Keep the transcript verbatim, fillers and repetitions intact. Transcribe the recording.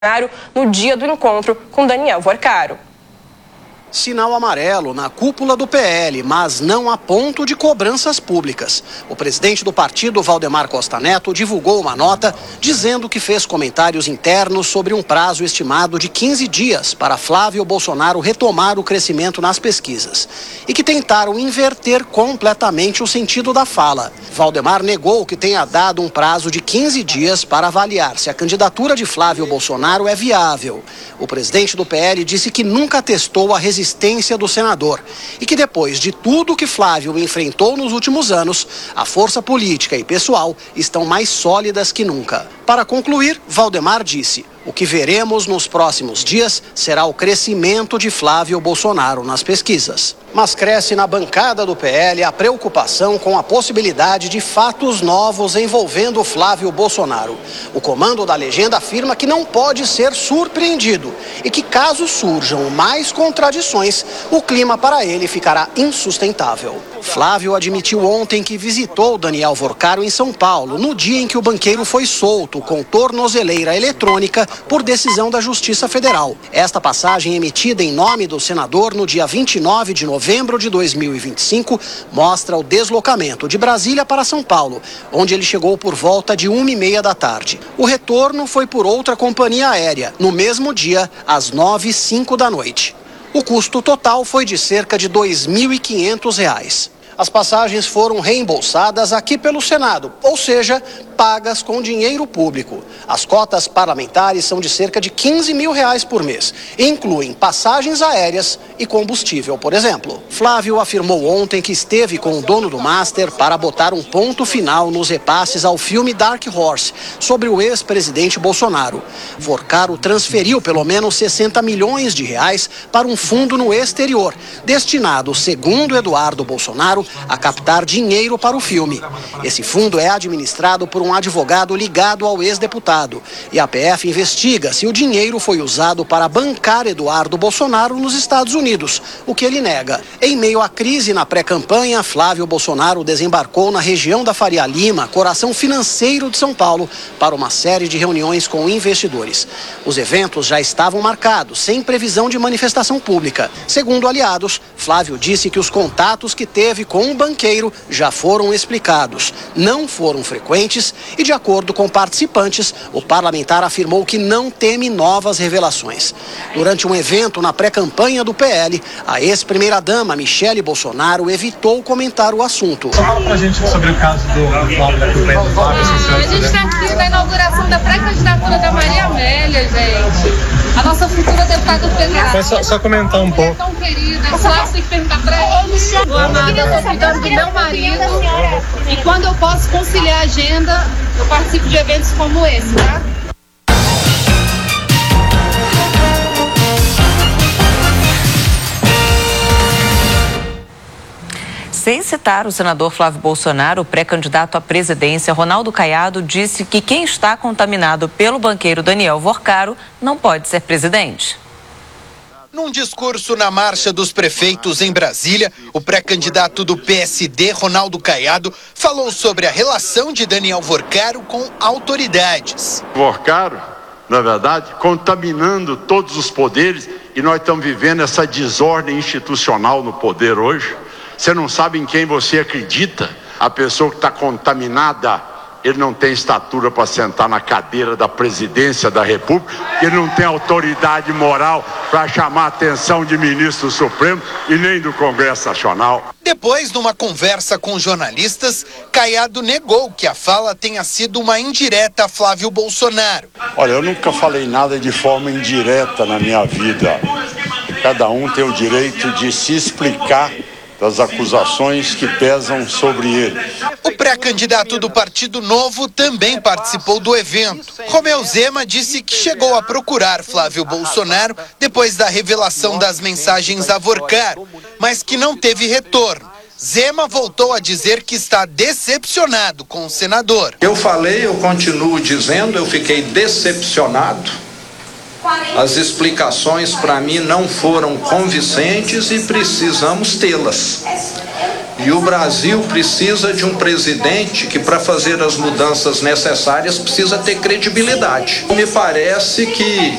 no dia do encontro com Daniel Vorcaro. Sinal amarelo na cúpula do P L, mas não a ponto de cobranças públicas. O presidente do partido, Valdemar Costa Neto, divulgou uma nota dizendo que fez comentários internos sobre um prazo estimado de quinze dias para Flávio Bolsonaro retomar o crescimento nas pesquisas e que tentaram inverter completamente o sentido da fala. Valdemar negou que tenha dado um prazo de quinze dias para avaliar se a candidatura de Flávio Bolsonaro é viável. O presidente do P L disse que nunca testou a resistência existência do senador e que depois de tudo que Flávio enfrentou nos últimos anos, a força política e pessoal estão mais sólidas que nunca. Para concluir, Valdemar disse: o que veremos nos próximos dias será o crescimento de Flávio Bolsonaro nas pesquisas. Mas cresce na bancada do P L a preocupação com a possibilidade de fatos novos envolvendo Flávio Bolsonaro. O comando da legenda afirma que não pode ser surpreendido e que, caso surjam mais contradições, o clima para ele ficará insustentável. Flávio admitiu ontem que visitou Daniel Vorcaro em São Paulo, no dia em que o banqueiro foi solto com tornozeleira eletrônica por decisão da Justiça Federal. Esta passagem, emitida em nome do senador no dia vinte e nove de novembro de dois mil e vinte e cinco, mostra o deslocamento de Brasília para São Paulo, onde ele chegou por volta de uma e meia da tarde. O retorno foi por outra companhia aérea, no mesmo dia, às nove e cinco da noite. O custo total foi de cerca de dois mil e quinhentos reais. As passagens foram reembolsadas aqui pelo Senado, ou seja, pagas com dinheiro público. As cotas parlamentares são de cerca de quinze mil reais por mês e incluem passagens aéreas e combustível, por exemplo. Flávio afirmou ontem que esteve com o dono do Master para botar um ponto final nos repasses ao filme Dark Horse, sobre o ex-presidente Bolsonaro. Vorcaro transferiu pelo menos sessenta milhões de reais para um fundo no exterior, destinado, segundo Eduardo Bolsonaro, a captar dinheiro para o filme. Esse fundo é administrado por um advogado ligado ao ex-deputado e a P F investiga se o dinheiro foi usado para bancar Eduardo Bolsonaro nos Estados Unidos, o que ele nega. Em meio à crise na pré-campanha, Flávio Bolsonaro desembarcou na região da Faria Lima, coração financeiro de São Paulo, para uma série de reuniões com investidores. Os eventos já estavam marcados, sem previsão de manifestação pública. Segundo aliados, Flávio disse que os contatos que teve com o banqueiro já foram explicados, não foram frequentes e, de acordo com participantes, o parlamentar afirmou que não teme novas revelações. Durante um evento na pré-campanha do P L, a ex-primeira-dama Michele Bolsonaro evitou comentar o assunto. Só fala pra gente sobre o caso do Flávio, da campanha do Flávio. Ah, a gente está aqui na inauguração da pré-candidatura da Maria Amélia, gente. A nossa futura deputada federal. Mas só, só comentar um pouco. É tão querida, a Flávia tem que perguntar pra ela. Ô, amada, eu tô cuidando do meu marido e quando eu posso conciliar a agenda, eu participo de eventos como esse, tá? Sem citar o senador Flávio Bolsonaro, o pré-candidato à presidência, Ronaldo Caiado, disse que quem está contaminado pelo banqueiro Daniel Vorcaro não pode ser presidente. Num discurso na Marcha dos Prefeitos em Brasília, o pré-candidato do P S D, Ronaldo Caiado, falou sobre a relação de Daniel Vorcaro com autoridades. Vorcaro, na verdade, contaminando todos os poderes, e nós estamos vivendo essa desordem institucional no poder hoje. Você não sabe em quem você acredita. A pessoa que está contaminada, ele não tem estatura para sentar na cadeira da presidência da República, ele não tem autoridade moral para chamar a atenção de ministro supremo e nem do Congresso Nacional. Depois, numa conversa com jornalistas, Caiado negou que a fala tenha sido uma indireta a Flávio Bolsonaro. Olha, eu nunca falei nada de forma indireta na minha vida. Cada um tem o direito de se explicar das acusações que pesam sobre ele. O pré-candidato do Partido Novo também participou do evento. Romeu Zema disse que chegou a procurar Flávio Bolsonaro depois da revelação das mensagens a Vorcaro, mas que não teve retorno. Zema voltou a dizer que está decepcionado com o senador. Eu falei, eu continuo dizendo, eu fiquei decepcionado As explicações para mim não foram convincentes e precisamos tê-las. E o Brasil precisa de um presidente que, para fazer as mudanças necessárias, precisa ter credibilidade. Me parece que